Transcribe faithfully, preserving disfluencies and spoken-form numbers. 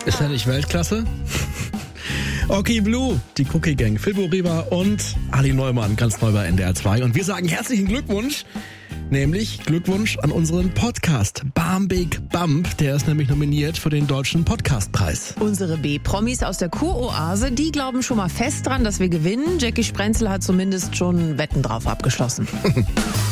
Ist er nicht Weltklasse? Okay Blue, die Cookie Gang, Filbo Riva und Ali Neumann, ganz neu bei N D R zwei. Und wir sagen herzlichen Glückwunsch, nämlich Glückwunsch an unseren Podcast Bam Big Bump. Der ist nämlich nominiert für den Deutschen Podcastpreis. Unsere B-Promis aus der Kuroase, die glauben schon mal fest dran, dass wir gewinnen. Jackie Sprenzel hat zumindest schon Wetten drauf abgeschlossen.